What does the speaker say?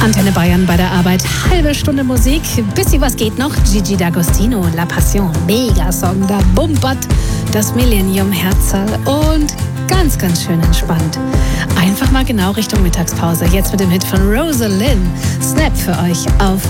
Antenne Bayern bei der Arbeit. Halbe Stunde Musik. Bisschen was geht noch. Gigi D'Agostino, La Passion. Mega-Song, da bumpert das Millennium-Herzal und ganz, ganz schön entspannt. Einfach mal genau Richtung Mittagspause. Jetzt mit dem Hit von Rosalind. Snap für euch auf